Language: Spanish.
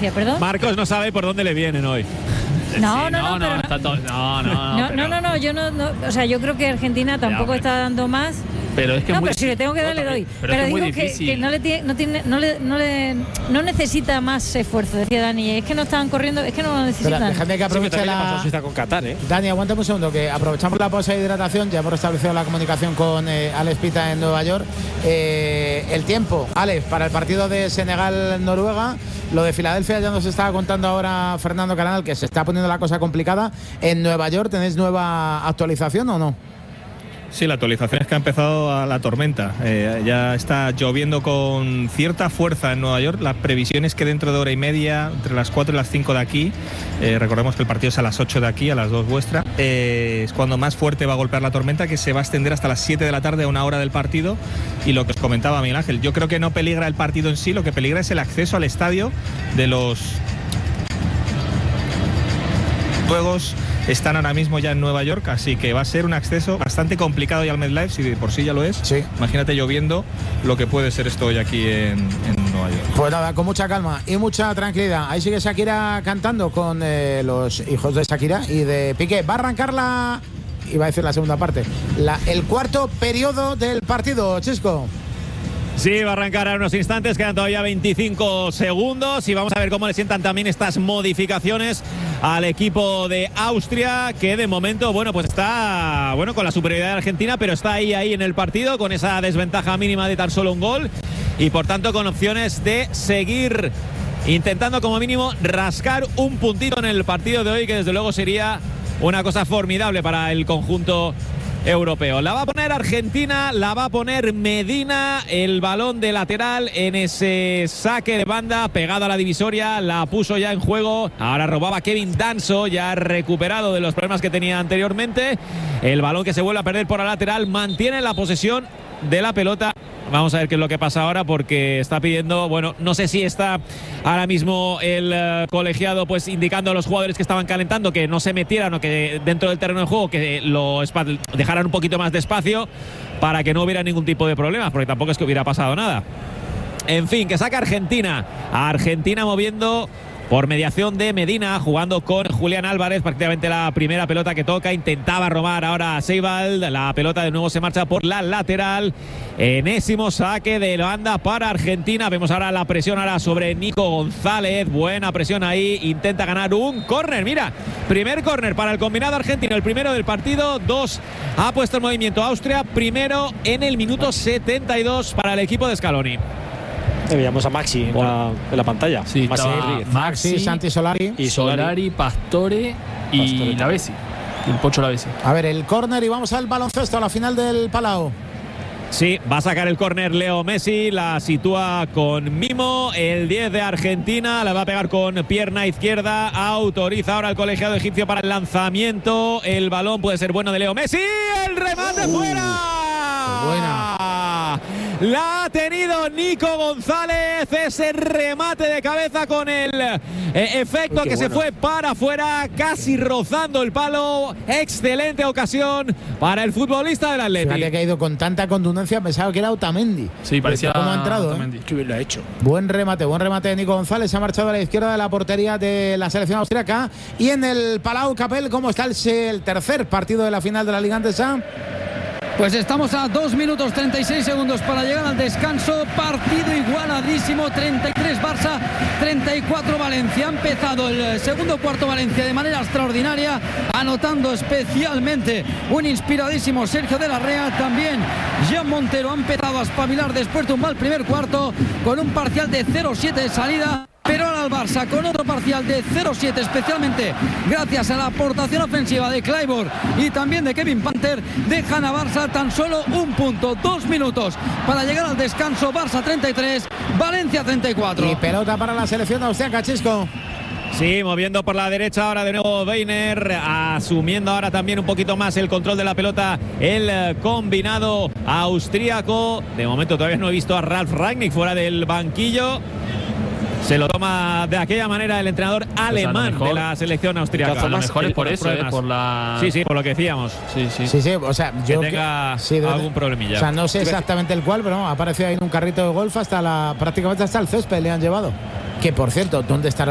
diferencia, perdón. Marcos no sabe por dónde le vienen hoy. No, yo no, o sea, yo creo que Argentina tampoco está dando más. Pero es que pero si le tengo que dar, le doy. Pero digo que no necesita más esfuerzo, decía Dani. Es que no estaban corriendo, es que no lo necesitan. Déjame que aproveche con Qatar, Dani, aguántame un segundo, que aprovechamos la pausa de hidratación. Ya hemos restablecido la comunicación con Alex Pita en Nueva York. El tiempo, Alex, para el partido de Senegal-Noruega. Lo de Filadelfia ya nos estaba contando ahora Fernando Canal, que se está poniendo la cosa complicada. En Nueva York, ¿tenéis nueva actualización o no? Sí, la actualización es que ha empezado la tormenta. Ya está lloviendo con cierta fuerza en Nueva York. La previsión es que dentro de hora y media, entre las 4 y las 5 de aquí, recordemos que el partido es a las 8 de aquí, a las 2 vuestra, es cuando más fuerte va a golpear la tormenta, que se va a extender hasta las 7 de la tarde a una hora del partido. Y lo que os comentaba Miguel Ángel, yo creo que no peligra el partido en sí, lo que peligra es el acceso al estadio de los juegos. Están ahora mismo ya en Nueva York, así que va a ser un acceso bastante complicado ya al MetLife, si de por sí ya lo es. Sí. Imagínate lloviendo lo que puede ser esto hoy aquí en Nueva York. Pues nada, con mucha calma y mucha tranquilidad. Ahí sigue Shakira cantando con los hijos de Shakira y de Piqué. Va a arrancar iba a decir la segunda parte, el cuarto periodo del partido, Chisco. Sí, va a arrancar a unos instantes, quedan todavía 25 segundos y vamos a ver cómo le sientan también estas modificaciones al equipo de Austria, que de momento, pues está con la superioridad de Argentina, pero está ahí en el partido con esa desventaja mínima de tan solo un gol y por tanto con opciones de seguir intentando como mínimo rascar un puntito en el partido de hoy, que desde luego sería una cosa formidable para el conjunto europeo. La va a poner Argentina, la va a poner Medina, el balón de lateral en ese saque de banda pegado a la divisoria, la puso ya en juego, ahora robaba Kevin Danso, ya recuperado de los problemas que tenía anteriormente, el balón que se vuelve a perder por la lateral, mantiene la posesión de la pelota. Vamos a ver qué es lo que pasa ahora, porque está pidiendo, no sé si está ahora mismo el colegiado pues indicando a los jugadores que estaban calentando que no se metieran o que dentro del terreno de juego que lo dejaran un poquito más de espacio para que no hubiera ningún tipo de problemas, porque tampoco es que hubiera pasado nada. En fin, que saca Argentina moviendo por mediación de Medina, jugando con Julián Álvarez, prácticamente la primera pelota que toca, intentaba robar ahora a Seibald, la pelota de nuevo se marcha por la lateral, enésimo saque de banda para Argentina, vemos ahora la presión ahora sobre Nico González, buena presión ahí, intenta ganar un córner, mira, primer córner para el combinado argentino, el primero del partido, 2 ha puesto en movimiento Austria, primero en el minuto 72 para el equipo de Scaloni. Veíamos a Maxi en la pantalla. Sí, Maxi, Santi Solari. Y Solari, Pastore y Lavezzi. El Pocho Lavezzi. A ver, el córner y vamos al baloncesto, a la final del Palau. Sí, va a sacar el córner Leo Messi, la sitúa con mimo, el 10 de Argentina, la va a pegar con pierna izquierda, autoriza ahora el colegiado egipcio para el lanzamiento, el balón puede ser bueno de Leo Messi, el remate fuera. Buena. La ha tenido Nico González, ese remate de cabeza con el efecto que se fue para afuera, casi rozando el palo. Excelente ocasión para el futbolista del Atleti. Fíjate que ha ido con tanta contundencia, pensaba que era Otamendi. Sí, parecía cómo ha entrado. Que bien lo ha hecho. Buen remate de Nico González. Se ha marchado a la izquierda de la portería de la selección austriaca. Y en el Palau Capel, ¿cómo está el tercer partido de la final de la Liga Andesa? Pues estamos a 2 minutos 36 segundos para llegar al descanso. Partido igualadísimo, 33 Barça, 34 Valencia. Ha empezado el segundo cuarto Valencia de manera extraordinaria, anotando especialmente un inspiradísimo Sergio de la Rea. También Jean Montero ha empezado a espabilar después de un mal primer cuarto, con un parcial de 0-7 de salida. Pero ahora el Barça con otro parcial de 0-7, especialmente gracias a la aportación ofensiva de Claiborne y también de Kevin Panther, dejan a Barça tan solo un punto. 2 minutos para llegar al descanso. Barça 33, Valencia 34. Y pelota para la selección austriaca, Chisco. Sí, moviendo por la derecha ahora de nuevo Weiner, asumiendo ahora también un poquito más el control de la pelota el combinado austríaco. De momento todavía no he visto a Ralf Rangnick fuera del banquillo. Se lo toma de aquella manera el entrenador alemán de la selección austríaca. A lo mejor es por eso, por la... Sí, por lo que decíamos. Sí, o sea, yo que tenga algún problemilla. O sea, no sé exactamente el cual, pero no, ha aparecido ahí en un carrito de golf prácticamente hasta el césped le han llevado. Que por cierto, ¿dónde estará